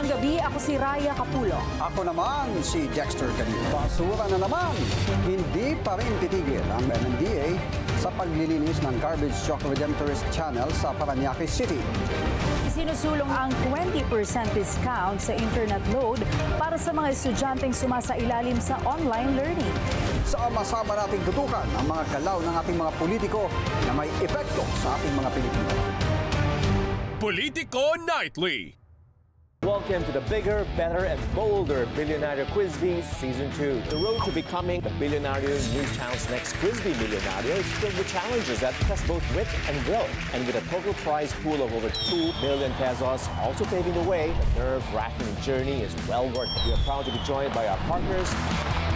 gabi, ako si Raya Capulo. Ako naman si Dexter Canito. Basura na naman. Hindi pa rin titigil ang MMDA sa paglilinis ng Garbage Truck Redemptorist Channel sa Parañaque City. Sinusulong ang 20% discount sa internet load para sa mga estudyanteng sumasailalim sa online learning. Sama-sama nating tutukan ang mga galaw ng ating mga politiko na may epekto sa ating mga Pilipino. Politico Nightly. Welcome to the bigger, better, and bolder Billionaire Quiz Bee Season 2. The road to becoming the Billionaire News Channel's next Quiz Bee Millionaire is filled with challenges that test both wit and will. And with a total prize pool of over 2 million pesos also paving the way, the nerve-wracking journey is well worth it. We are proud to be joined by our partners,